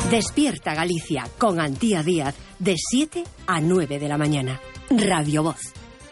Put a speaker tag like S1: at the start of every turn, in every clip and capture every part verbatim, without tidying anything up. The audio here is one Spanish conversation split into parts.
S1: Despierta Galicia con Antía Díaz de siete a nueve de la mañana. Radio Voz.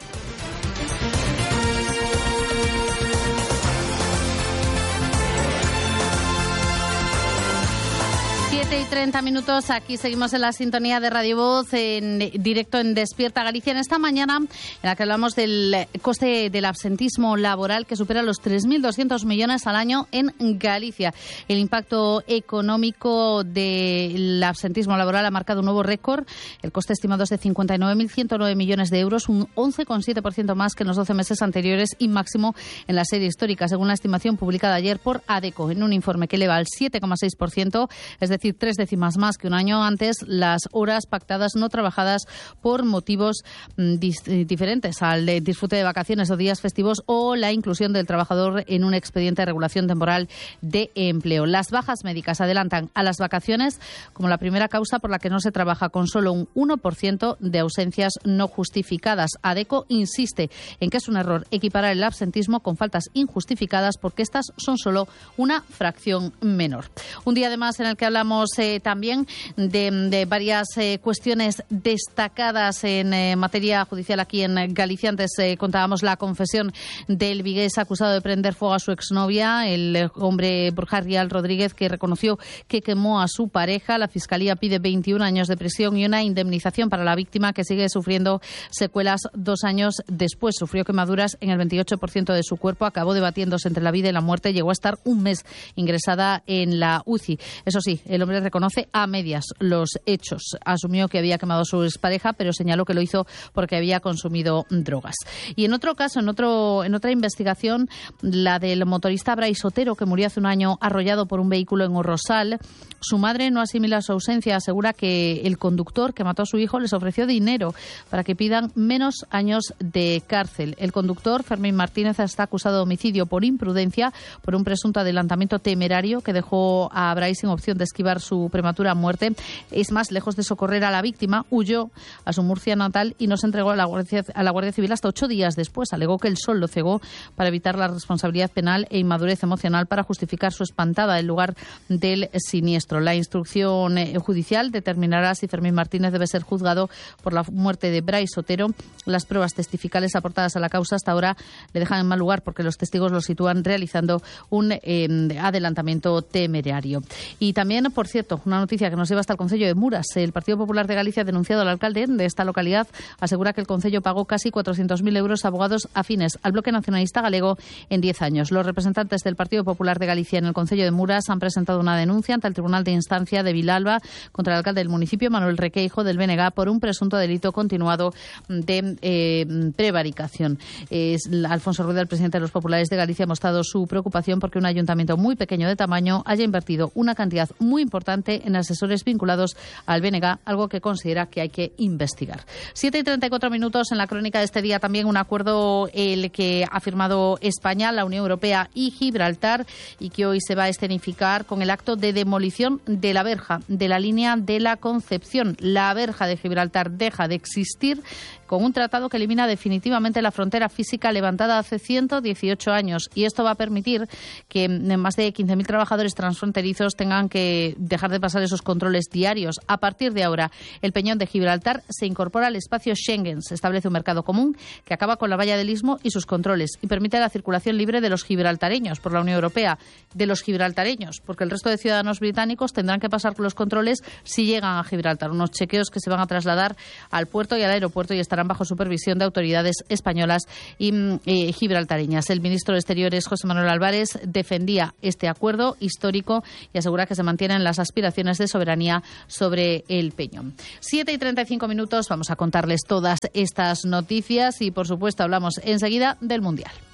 S2: siete y treinta minutos, aquí seguimos en la sintonía de Radio Voz, en directo en Despierta Galicia, en esta mañana en la que hablamos del coste del absentismo laboral que supera los tres mil doscientos millones al año en Galicia. El impacto económico del absentismo laboral ha marcado un nuevo récord. El coste estimado es de cincuenta y nueve mil ciento nueve millones de euros, un once coma siete por ciento más que en los doce meses anteriores y máximo en la serie histórica, según la estimación publicada ayer por ADECO, en un informe que eleva al siete coma seis por ciento, es decir, tres décimas más que un año antes, las horas pactadas no trabajadas por motivos dis- diferentes al de disfrute de vacaciones o días festivos o la inclusión del trabajador en un expediente de regulación temporal de empleo. Las bajas médicas adelantan a las vacaciones como la primera causa por la que no se trabaja, con solo un uno por ciento de ausencias no justificadas. ADECO insiste en que es un error equiparar el absentismo con faltas injustificadas porque estas son solo una fracción menor. Un día además en el que hablamos Eh, también de, de varias eh, cuestiones destacadas en eh, materia judicial aquí en Galicia. Antes eh, contábamos la confesión del vigués acusado de prender fuego a su exnovia, el eh, hombre Borja Rial Rodríguez, que reconoció que quemó a su pareja. La Fiscalía pide veintiún años de prisión y una indemnización para la víctima, que sigue sufriendo secuelas dos años después. Sufrió quemaduras en el veintiocho por ciento de su cuerpo, acabó debatiéndose entre la vida y la muerte, llegó a estar un mes ingresada en la U C I. Eso sí, el hombre reconoce a medias los hechos. Asumió que había quemado a su expareja, pero señaló que lo hizo porque había consumido drogas. Y en otro caso, en otro en otra investigación, la del motorista Brais Otero, que murió hace un año arrollado por un vehículo en Urrosal. Su madre no asimila su ausencia, asegura que el conductor que mató a su hijo les ofreció dinero para que pidan menos años de cárcel. El conductor, Fermín Martínez, está acusado de homicidio por imprudencia por un presunto adelantamiento temerario que dejó a Brais sin opción de esquivar su prematura muerte. Es más, lejos de socorrer a la víctima, huyó a su Murcia natal y no se entregó a la Guardia, a la Guardia Civil hasta ocho días después. Alegó que el sol lo cegó para evitar la responsabilidad penal e inmadurez emocional para justificar su espantada en lugar del siniestro. La instrucción judicial determinará si Fermín Martínez debe ser juzgado por la muerte de Brais Otero. Las pruebas testificales aportadas a la causa hasta ahora le dejan en mal lugar porque los testigos lo sitúan realizando un eh, adelantamiento temerario. Y también, por cierto, una noticia que nos lleva hasta el Concello de Muras. El Partido Popular de Galicia ha denunciado al alcalde de esta localidad. Asegura que el Concello pagó casi cuatrocientos mil euros a abogados afines al bloque nacionalista galego en diez años. Los representantes del Partido Popular de Galicia en el Concello de Muras han presentado una denuncia ante el Tribunal de Instancia de Vilalba contra el alcalde del municipio, Manuel Requeijo, del B N G, por un presunto delito continuado de eh, prevaricación. Es, Alfonso Rueda, el presidente de los Populares de Galicia, ha mostrado su preocupación porque un ayuntamiento muy pequeño de tamaño haya invertido una cantidad muy importante en asesores vinculados al B N G, algo que considera que hay que investigar. siete y treinta y cuatro minutos en la crónica de este día. También un acuerdo el que ha firmado España, la Unión Europea y Gibraltar, y que hoy se va a escenificar con el acto de demolición de la verja de la línea de la Concepción. La verja de Gibraltar deja de existir con un tratado que elimina definitivamente la frontera física levantada hace ciento dieciocho años, y esto va a permitir que más de quince mil trabajadores transfronterizos tengan que dejar de pasar esos controles diarios. A partir de ahora, el Peñón de Gibraltar se incorpora al espacio Schengen. Se establece un mercado común que acaba con la valla del Istmo y sus controles y permite la circulación libre de los gibraltareños por la Unión Europea, de los gibraltareños, porque el resto de ciudadanos británicos tendrán que pasar por los controles si llegan a Gibraltar. Unos chequeos que se van a trasladar al puerto y al aeropuerto y estarán bajo supervisión de autoridades españolas y eh, gibraltareñas. El ministro de Exteriores, José Manuel Álvarez, defendía este acuerdo histórico y asegura que se mantienen las aspiraciones de soberanía sobre el Peñón. siete y treinta y cinco minutos, vamos a contarles todas estas noticias y, por supuesto, hablamos enseguida del Mundial.